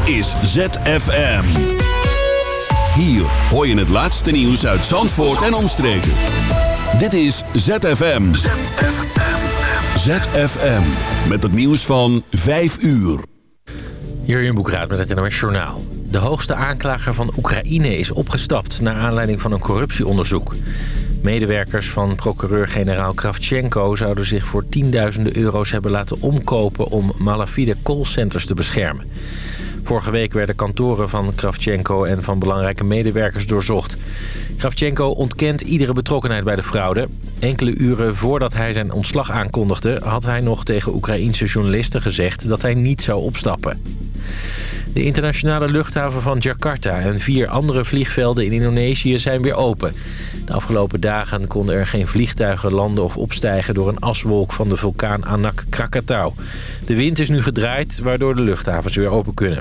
is ZFM. Hier hoor je het laatste nieuws uit Zandvoort en omstreken. Dit is ZFM. ZFM. Met het nieuws van 5 uur. Jurjen Boekraat met het NOS Journaal. De hoogste aanklager van Oekraïne is opgestapt naar aanleiding van een corruptieonderzoek. Medewerkers van procureur-generaal Kravchenko zouden zich voor tienduizenden euro's hebben laten omkopen om malafide callcenters te beschermen. Vorige week werden kantoren van Kravchenko en van belangrijke medewerkers doorzocht. Kravchenko ontkent iedere betrokkenheid bij de fraude. Enkele uren voordat hij zijn ontslag aankondigde, had hij nog tegen Oekraïense journalisten gezegd dat hij niet zou opstappen. De internationale luchthaven van Jakarta en 4 andere vliegvelden in Indonesië zijn weer open. De afgelopen dagen konden er geen vliegtuigen landen of opstijgen door een aswolk van de vulkaan Anak Krakatau. De wind is nu gedraaid, waardoor de luchthavens weer open kunnen.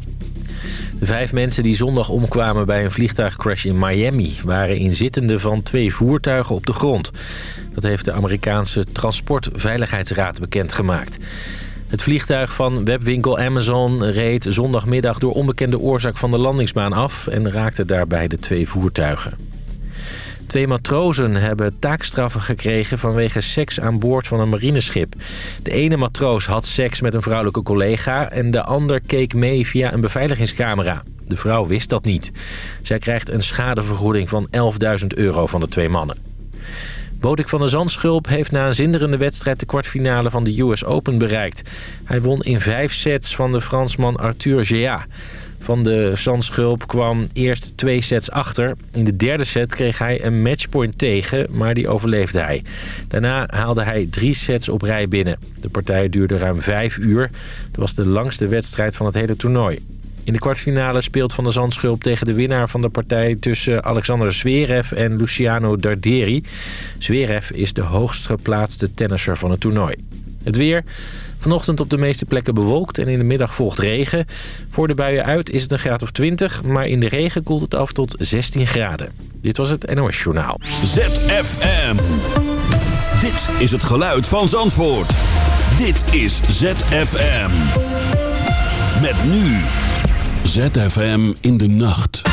De 5 mensen die zondag omkwamen bij een vliegtuigcrash in Miami waren inzittenden van 2 voertuigen op de grond. Dat heeft de Amerikaanse Transportveiligheidsraad bekendgemaakt. Het vliegtuig van webwinkel Amazon reed zondagmiddag door onbekende oorzaak van de landingsbaan af en raakte daarbij de 2 voertuigen. 2 matrozen hebben taakstraffen gekregen vanwege seks aan boord van een marineschip. De ene matroos had seks met een vrouwelijke collega en de ander keek mee via een beveiligingscamera. De vrouw wist dat niet. Zij krijgt een schadevergoeding van €11.000 van de 2 mannen. Botik van der Zandschulp heeft na een zinderende wedstrijd de kwartfinale van de US Open bereikt. Hij won in 5 sets van de Fransman Arthur Géat. Van de Zandschulp kwam eerst 2 sets achter. In de 3e set kreeg hij een matchpoint tegen, maar die overleefde hij. Daarna haalde hij 3 sets op rij binnen. De partij duurde ruim 5 uur. Het was de langste wedstrijd van het hele toernooi. In de kwartfinale speelt Van der Zandschulp tegen de winnaar van de partij tussen Alexander Zverev en Luciano Darderi. Zverev is de hoogst geplaatste tennisser van het toernooi. Het weer. Vanochtend op de meeste plekken bewolkt en in de middag volgt regen. Voor de buien uit is het een graad of 20, maar in de regen koelt het af tot 16 graden. Dit was het NOS Journaal. ZFM. Dit is het geluid van Zandvoort. Dit is ZFM. Met nu ZFM in de nacht.